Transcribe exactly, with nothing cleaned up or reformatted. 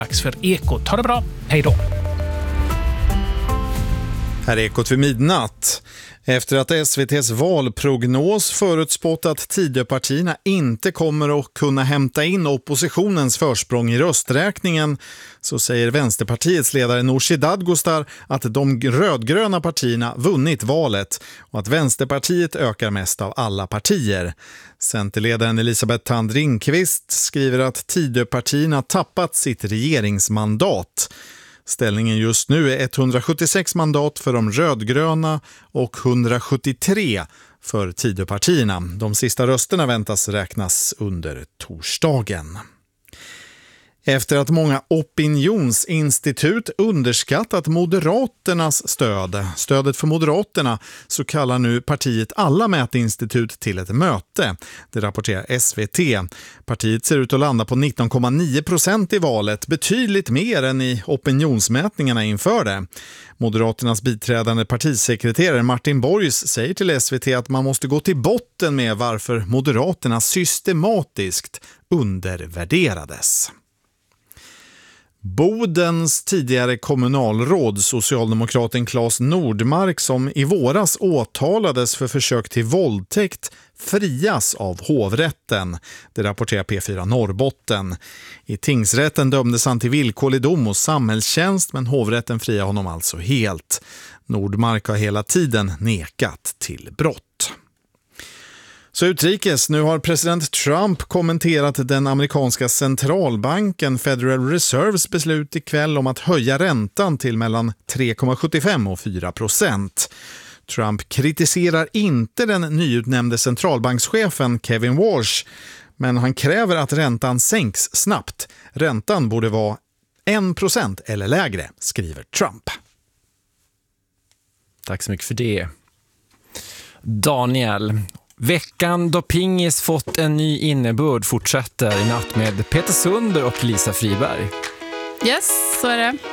Dags för Ekot. Ha det bra. Hej då. Här är Ekot vid midnatt. Efter att S V T:s valprognos förutspått att Tidöpartierna inte kommer att kunna hämta in oppositionens försprång i rösträkningen, så säger Vänsterpartiets ledare Nooshi Dadgostar att de rödgröna partierna vunnit valet och att Vänsterpartiet ökar mest av alla partier. Centerledaren Elisabeth Thand Ringqvist skriver att Tidöpartierna tappat sitt regeringsmandat. Ställningen just nu är etthundrasjuttiosex mandat för de rödgröna och hundrasjuttiotre för Tidöpartierna. De sista rösterna väntas räknas under torsdagen. Efter att många opinionsinstitut underskattat Moderaternas stöd, stödet för Moderaterna, så kallar nu partiet alla mätinstitut till ett möte. Det rapporterar S V T. Partiet ser ut att landa på nitton komma nio procent i valet, betydligt mer än i opinionsmätningarna inför det. Moderaternas biträdande partisekreterare Martin Borgs säger till S V T att man måste gå till botten med varför Moderaterna systematiskt undervärderades. Bodens tidigare kommunalråd, socialdemokraten Claes Nordmark, som i våras åtalades för försök till våldtäkt, frias av hovrätten. Det rapporterar P fyra Norrbotten. I tingsrätten dömdes han till villkorlig dom och samhällstjänst, men hovrätten friar honom alltså helt. Nordmark har hela tiden nekat till brott. Så utrikes, nu har president Trump kommenterat den amerikanska centralbanken Federal Reserves beslut ikväll om att höja räntan till mellan tre komma sjuttiofem och fyra procent. Trump kritiserar inte den nyutnämnde centralbankschefen Kevin Walsh, men han kräver att räntan sänks snabbt. Räntan borde vara en procent eller lägre, skriver Trump. Tack så mycket för det. Daniel, veckan då pingis fått en ny innebörd fortsätter i natt med Peter Sunder och Lisa Friberg. Yes, så är det.